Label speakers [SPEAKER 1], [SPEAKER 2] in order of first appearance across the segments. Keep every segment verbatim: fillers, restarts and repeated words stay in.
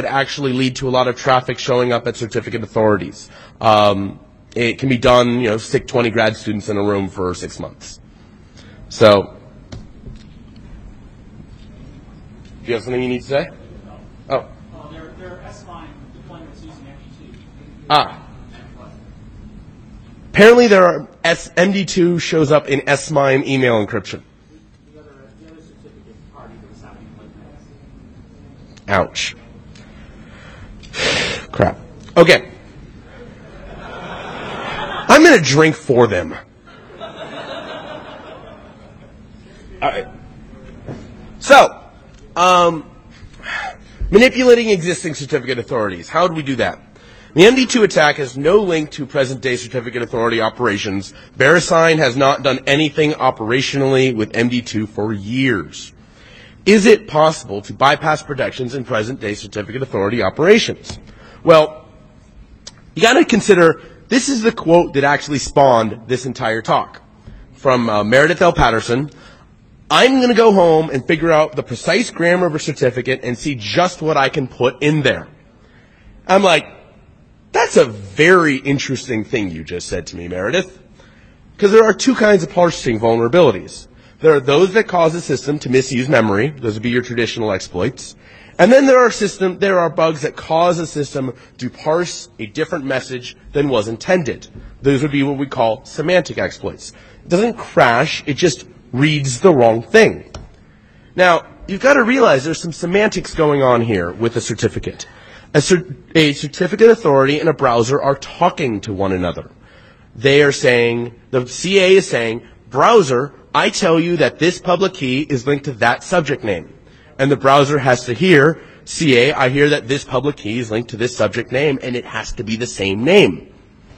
[SPEAKER 1] actually lead to a lot of traffic showing up at certificate authorities. Um, it can be done, you know, stick twenty grad students in a room for six months. So, do you have something you need to say? Oh.
[SPEAKER 2] Oh, there, there are S MIME deployments using M D two.
[SPEAKER 1] Ah. Apparently there are S- M D two shows up in S MIME email encryption.
[SPEAKER 2] The other, the other certificate party was happening like that.
[SPEAKER 1] Ouch. Crap. Okay. I'm going to drink for them. All right. So, um, manipulating existing certificate authorities. How do we do that? The M D two attack has no link to present-day certificate authority operations. VeriSign has not done anything operationally with M D two for years. Is it possible to bypass protections in present-day certificate authority operations? Well, you got to consider this is the quote that actually spawned this entire talk from uh, Meredith L. Patterson. I'm going to go home and figure out the precise grammar of a certificate and see just what I can put in there. I'm like, that's a very interesting thing you just said to me, Meredith. Because there are two kinds of parsing vulnerabilities. There are those that cause a system to misuse memory. Those would be your traditional exploits. And then there are system, there are bugs that cause a system to parse a different message than was intended. Those would be what we call semantic exploits. It doesn't crash, it just reads the wrong thing. Now, you've got to realize there's some semantics going on here with a certificate. A, cer- a certificate authority and a browser are talking to one another. They are saying, the C A is saying, browser, I tell you that this public key is linked to that subject name. And the browser has to hear, C A, I hear that this public key is linked to this subject name, and it has to be the same name.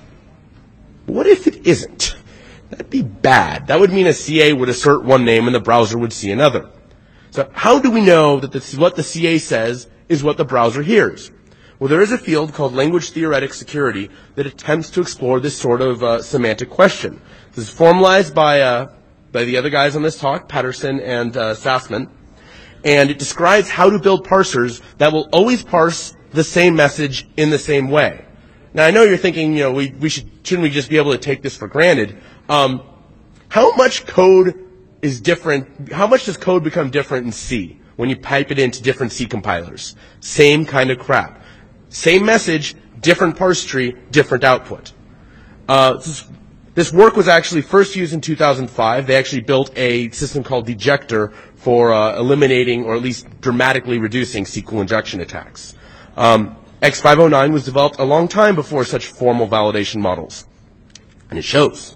[SPEAKER 1] What if it isn't? That'd be bad. That would mean a C A would assert one name and the browser would see another. So how do we know that this, what the C A says is what the browser hears? Well, there is a field called language theoretic security that attempts to explore this sort of uh, semantic question. This is formalized by uh, by the other guys on this talk, Patterson and uh, Sassman, and it describes how to build parsers that will always parse the same message in the same way. Now, I know you're thinking, you know, we, we should shouldn't we just be able to take this for granted? Um, how much code is different? How much does code become different in C when you pipe it into different C compilers? Same kind of crap. Same message, different parse tree, different output. Uh, this, this work was actually first used in two thousand five. They actually built a system called Dejector for uh, eliminating or at least dramatically reducing S Q L injection attacks. Um, X five oh nine was developed a long time before such formal validation models. And it shows.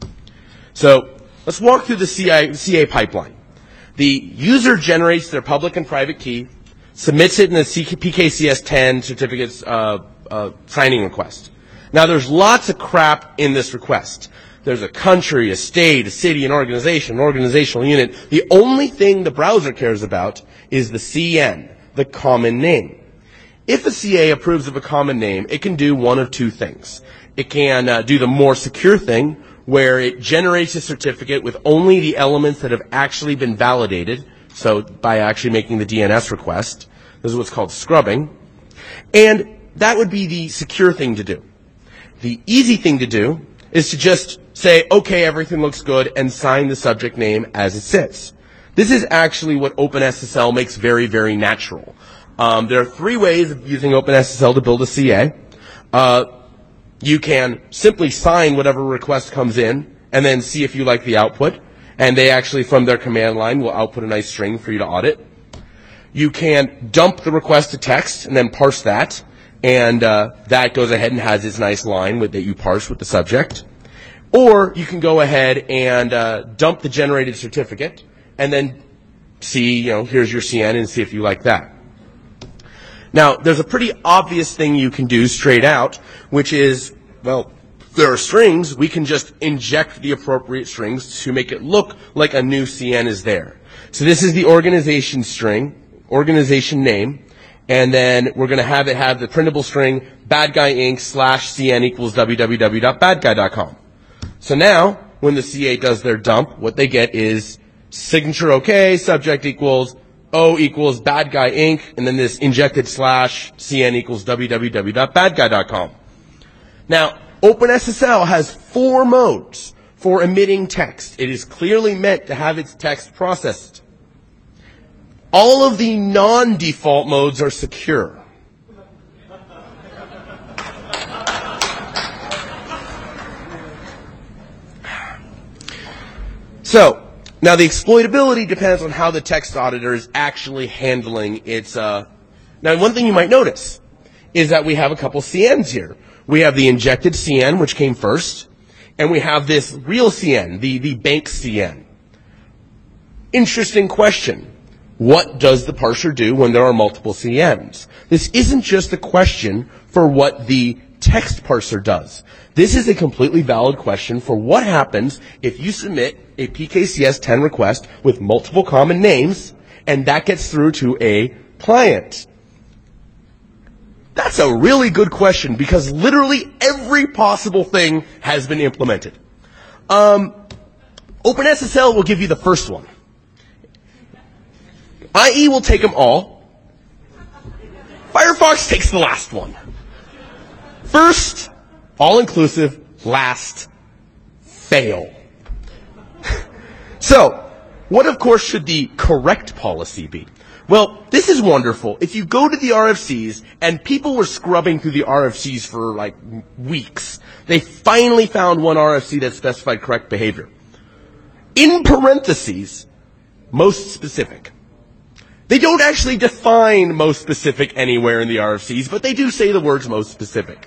[SPEAKER 1] So let's walk through the C I, C A pipeline. The user generates their public and private key, submits it in the P K C S ten certificates uh, uh, signing request. Now, there's lots of crap in this request. There's a country, a state, a city, an organization, an organizational unit. The only thing the browser cares about is the C N, the common name. If a C A approves of a common name, it can do one of two things. It can uh, do the more secure thing, where it generates a certificate with only the elements that have actually been validated, so by actually making the D N S request. This is what's called scrubbing. And that would be the secure thing to do. The easy thing to do is to just say, okay, everything looks good, and sign the subject name as it sits. This is actually what OpenSSL makes very, very natural. Um, there are three ways of using OpenSSL to build a C A. Uh, you can simply sign whatever request comes in and then see if you like the output. And they actually, from their command line, will output a nice string for you to audit. You can dump the request to text and then parse that. And uh, that goes ahead and has its nice line with, that you parse with the subject. Or you can go ahead and uh, dump the generated certificate and then see, you know, here's your C N and see if you like that. Now, there's a pretty obvious thing you can do straight out, which is, well, there are strings, we can just inject the appropriate strings to make it look like a new C N is there. So this is the organization string, organization name, and then we're going to have it have the printable string bad guy inc slash cn equals www dot bad guy dot com. So now, when the C A does their dump, what they get is signature okay, subject equals O equals bad guy inc, and then this injected slash cn equals w w w dot bad guy dot com. Now, OpenSSL has four modes for emitting text. It is clearly meant to have its text processed. All of the non-default modes are secure. So, now the exploitability depends on how the text auditor is actually handling its, uh, now one thing you might notice is that we have a couple C Ns here. We have the injected C N, which came first, and we have this real C N, the, the bank C N. Interesting question. What does the parser do when there are multiple C Ns? This isn't just a question for what the text parser does. This is a completely valid question for what happens if you submit a P K C S ten request with multiple common names, and that gets through to a client. That's a really good question because literally every possible thing has been implemented. Um, OpenSSL will give you the first one. I E will take them all. Firefox takes the last one. First, all-inclusive. Last, fail. So, what of course should the correct policy be? Well, this is wonderful. If you go to the R F Cs, and people were scrubbing through the R F Cs for like weeks, they finally found one R F C that specified correct behavior. In parentheses, most specific. They don't actually define most specific anywhere in the R F Cs, but they do say the words most specific.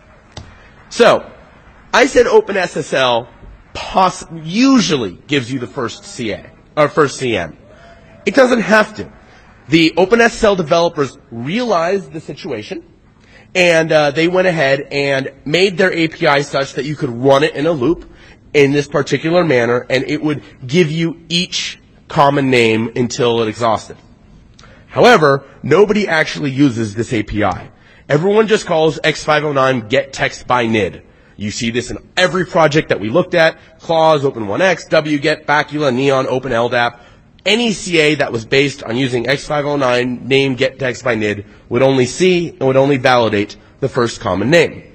[SPEAKER 1] So, I said OpenSSL poss- usually gives you the first C A, or first C N. It doesn't have to. The OpenSSL developers realized the situation, and uh, they went ahead and made their A P I such that you could run it in a loop in this particular manner, and it would give you each common name until it exhausted. However, nobody actually uses this A P I. Everyone just calls X five oh nine get text by N I D. You see this in every project that we looked at: Clause, Open one X, wget, Bacula, Neon, Open L D A P. Any C A that was based on using X five oh nine name get text by N I D would only see and would only validate the first common name.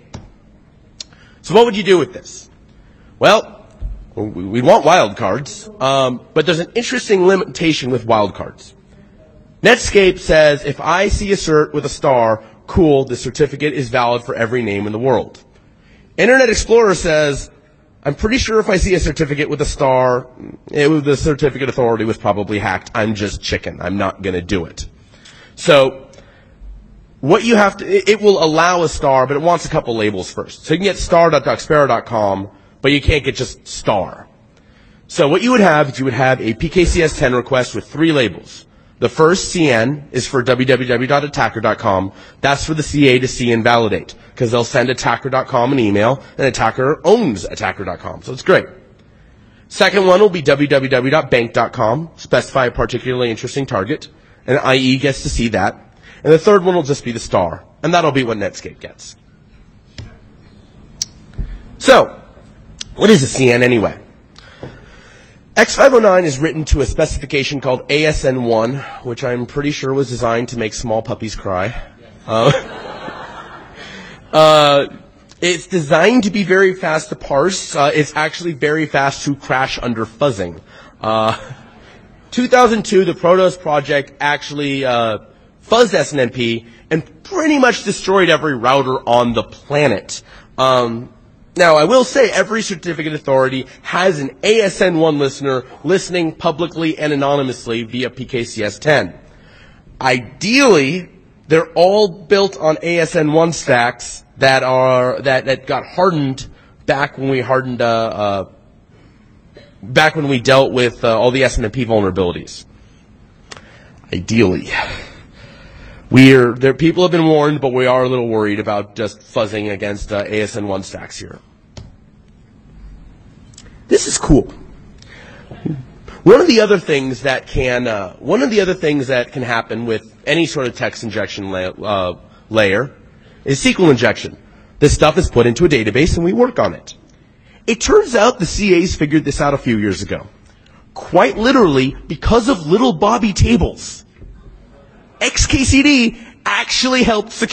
[SPEAKER 1] So what would you do with this? Well, we want wildcards, um, but there's an interesting limitation with wildcards. Netscape says if I see a cert with a star, cool, the certificate is valid for every name in the world. Internet Explorer says, I'm pretty sure if I see a certificate with a star, it was, the certificate authority was probably hacked. I'm just chicken. I'm not going to do it. So, what you have to, it, it will allow a star, but it wants a couple labels first. So you can get star dot doxpera dot com, but you can't get just star. So what you would have is you would have a P K C S ten request with three labels. The first C N is for w w w dot attacker dot com. That's for the C A to see and validate, because they'll send attacker dot com an email, and attacker owns attacker dot com, so it's great. Second one will be w w w dot bank dot com, specify a particularly interesting target, and I E gets to see that. And the third one will just be the star, and that'll be what Netscape gets. So, what is a C N anyway? X five oh nine is written to a specification called A S N one, which I'm pretty sure was designed to make small puppies cry. Uh, uh, it's designed to be very fast to parse. Uh, it's actually very fast to crash under fuzzing. Uh, two thousand two, the Protos project actually uh, fuzzed S N M P and pretty much destroyed every router on the planet. Um, Now, I will say every certificate authority has an A S N one listener listening publicly and anonymously via P K C S ten. Ideally, they're all built on A S N one stacks that are that, that got hardened back when we hardened uh, uh, back when we dealt with uh, all the S N M P vulnerabilities. Ideally. We're, there, people have been warned, but we are a little worried about just fuzzing against uh, A S N one stacks here. This is cool. One of the other things that can, uh, one of the other things that can happen with any sort of text injection la- uh, layer is S Q L injection. This stuff is put into a database and we work on it. It turns out the C As figured this out a few years ago. Quite literally because of little Bobby tables. X K C D actually helped secure